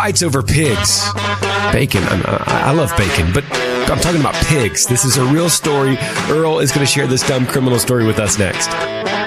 fights over pigs. Bacon. I love bacon, but I'm talking about pigs. This is a real story. Earl is going to share this dumb criminal story with us next.